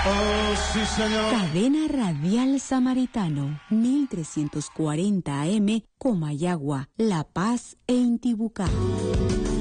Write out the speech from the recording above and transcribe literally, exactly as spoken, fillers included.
Oh, sí, señor. Cadena Radial Samaritano, mil trescientos cuarenta A M, Comayagua, La Paz e Intibucá.